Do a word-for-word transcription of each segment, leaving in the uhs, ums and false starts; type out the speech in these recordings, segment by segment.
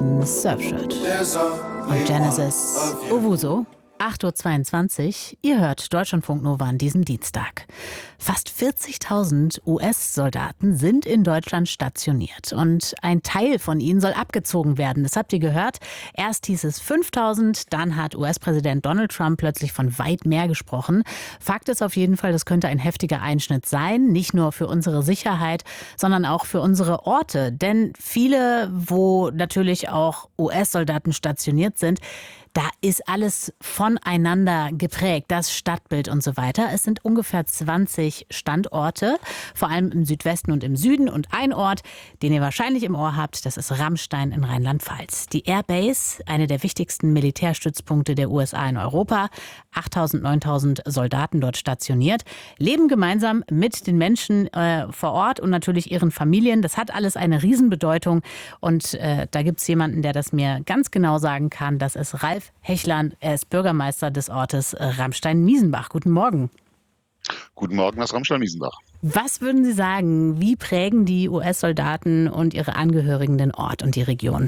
roten Surfshirt. Und Genesis Owusu. acht Uhr zweiundzwanzig, ihr hört Deutschlandfunk Nova an diesem Dienstag. Fast vierzigtausend U S-Soldaten sind in Deutschland stationiert und ein Teil von ihnen soll abgezogen werden. Das habt ihr gehört. Erst hieß es fünftausend, dann hat U S-Präsident Donald Trump plötzlich von weit mehr gesprochen. Fakt ist auf jeden Fall, das könnte ein heftiger Einschnitt sein, nicht nur für unsere Sicherheit, sondern auch für unsere Orte. Denn viele, wo natürlich auch U S-Soldaten stationiert sind, da ist alles voneinander geprägt, das Stadtbild und so weiter. Es sind ungefähr zwanzig Standorte, vor allem im Südwesten und im Süden. Und ein Ort, den ihr wahrscheinlich im Ohr habt, das ist Ramstein in Rheinland-Pfalz. Die Airbase, eine der wichtigsten Militärstützpunkte der U S A in Europa. achttausend, neuntausend Soldaten dort stationiert, leben gemeinsam mit den Menschen äh, vor Ort und natürlich ihren Familien. Das hat alles eine Riesenbedeutung. Und äh, da gibt es jemanden, der das mir ganz genau sagen kann. Das ist Ralf Hechlan, er ist Bürgermeister des Ortes Ramstein-Miesenbach. Guten Morgen. Guten Morgen aus Ramstein-Miesenbach. Was würden Sie sagen, wie prägen die U S-Soldaten und ihre Angehörigen den Ort und die Region?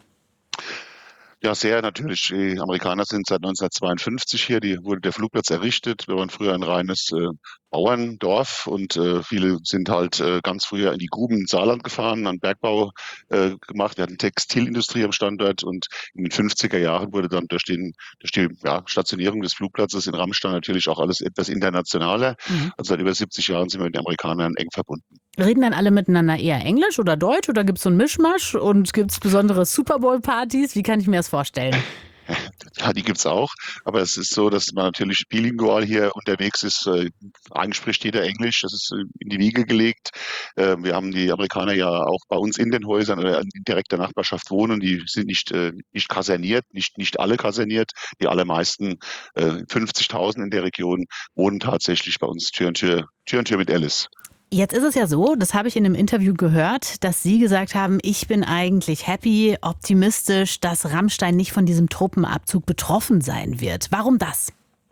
Ja, sehr natürlich. Die Amerikaner sind seit neunzehnhundertzweiundfünfzig hier. Die wurde der Flugplatz errichtet. Wir waren früher ein reines äh, Bauerndorf und äh, viele sind halt äh, ganz früher in die Gruben ins Saarland gefahren, an Bergbau äh, gemacht. Wir hatten Textilindustrie am Standort und in den fünfziger Jahren wurde dann durch, den, durch die ja, Stationierung des Flugplatzes in Ramstein natürlich auch alles etwas internationaler. Mhm. Also seit über siebzig Jahren sind wir mit den Amerikanern eng verbunden. Reden dann alle miteinander eher Englisch oder Deutsch oder gibt es so einen Mischmasch und gibt es besondere Super Bowl-Partys? Wie kann ich mir das vorstellen? Ja, die gibt's auch, aber es ist so, dass man natürlich bilingual hier unterwegs ist. Äh, eigentlich spricht jeder Englisch, das ist in die Wiege gelegt. Äh, wir haben die Amerikaner ja auch bei uns in den Häusern oder in direkter Nachbarschaft wohnen. Die sind nicht äh, nicht kaserniert, nicht nicht alle kaserniert. Die allermeisten, äh, fünfzigtausend in der Region, wohnen tatsächlich bei uns Tür und Tür, Tür und Tür mit Alice. Jetzt ist es ja so, das habe ich in einem Interview gehört, dass Sie gesagt haben, ich bin eigentlich happy, optimistisch, dass Ramstein nicht von diesem Truppenabzug betroffen sein wird. Warum das?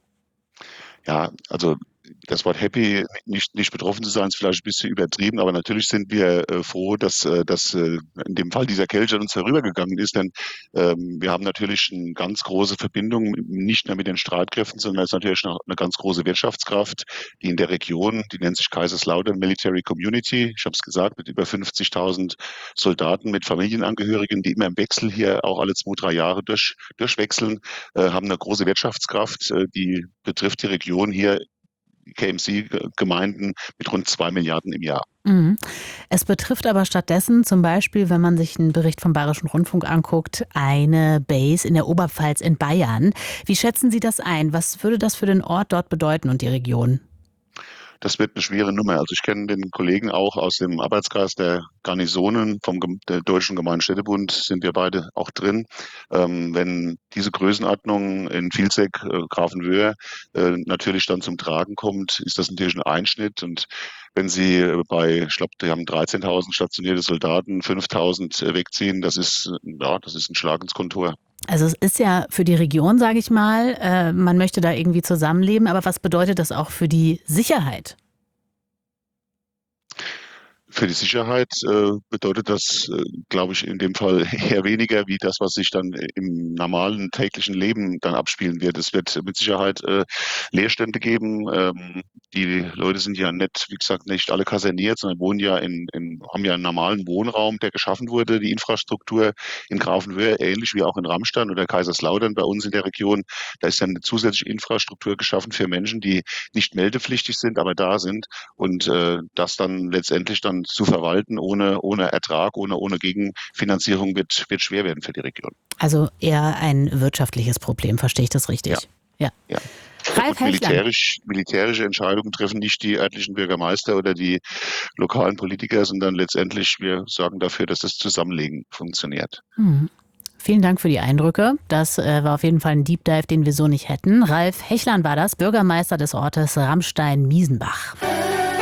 Ja, also das Wort happy, nicht, nicht betroffen zu sein, ist vielleicht ein bisschen übertrieben, aber natürlich sind wir äh, froh, dass, äh, dass äh, in dem Fall dieser Kelch an uns vorübergegangen ist, denn ähm, wir haben natürlich eine ganz große Verbindung, nicht nur mit den Streitkräften, sondern es ist natürlich noch eine ganz große Wirtschaftskraft, die in der Region, die nennt sich Kaiserslautern Military Community, ich habe es gesagt, mit über fünfzigtausend Soldaten, mit Familienangehörigen, die immer im Wechsel hier auch alle zwei, drei Jahre durch, durchwechseln, äh, haben eine große Wirtschaftskraft, äh, die betrifft die Region hier, K M C-Gemeinden mit rund zwei Milliarden im Jahr. Mhm. Es betrifft aber stattdessen zum Beispiel, wenn man sich einen Bericht vom Bayerischen Rundfunk anguckt, eine Base in der Oberpfalz in Bayern. Wie schätzen Sie das ein? Was würde das für den Ort dort bedeuten und die Region? Das wird eine schwere Nummer. Also ich kenne den Kollegen auch aus dem Arbeitskreis der Garnisonen vom der Deutschen Gemeindestädtebund, sind wir beide auch drin. Ähm, wenn diese Größenordnung in Vilseck, äh, Grafenwöhr äh, natürlich dann zum Tragen kommt, ist das natürlich ein Einschnitt. Und wenn Sie äh, bei, ich glaube, die haben dreizehntausend stationierte Soldaten, fünftausend äh, wegziehen, das ist, äh, ja, das ist ein Schlag ins Kontor. Also es ist ja für die Region, sage ich mal, äh, man möchte da irgendwie zusammenleben, aber was bedeutet das auch für die Sicherheit? Für die Sicherheit äh, bedeutet das, äh, glaube ich, in dem Fall eher weniger wie das, was sich dann im normalen täglichen Leben dann abspielen wird. Es wird mit Sicherheit äh, Leerstände geben. Ähm, die Leute sind ja nicht, wie gesagt, nicht alle kaserniert, sondern wohnen ja in, in haben ja einen normalen Wohnraum, der geschaffen wurde. Die Infrastruktur in Grafenwöhr, ähnlich wie auch in Ramstein oder Kaiserslautern bei uns in der Region, da ist dann eine zusätzliche Infrastruktur geschaffen für Menschen, die nicht meldepflichtig sind, aber da sind und äh, das dann letztendlich dann zu verwalten ohne, ohne Ertrag, ohne, ohne Gegenfinanzierung wird, wird schwer werden für die Region. Also eher ein wirtschaftliches Problem, verstehe ich das richtig? Ja. ja. ja. Und militärisch, militärische Entscheidungen treffen nicht die örtlichen Bürgermeister oder die lokalen Politiker, sondern letztendlich wir sorgen dafür, dass das Zusammenlegen funktioniert. Hm. Vielen Dank für die Eindrücke. Das äh, war auf jeden Fall ein Deep Dive, den wir so nicht hätten. Ralf Hechlan war das, Bürgermeister des Ortes Ramstein-Miesenbach.